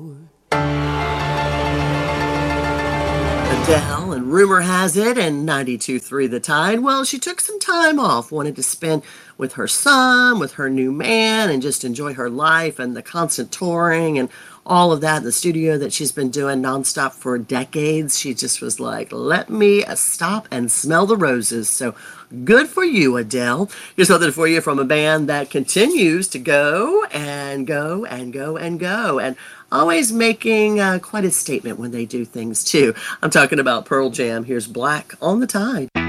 Adele, and rumor has it, and 92.3 The Tide, well, she took some time off, wanted to spend with her son, with her new man, and just enjoy her life and the constant touring and all of that in the studio that she's been doing nonstop for decades. She just was like, let me stop and smell the roses. So good for you, Adele. Here's something for you from a band that continues to go and go and go and go, and always making quite a statement when they do things too. I'm talking about Pearl Jam. Here's Black on the Tide.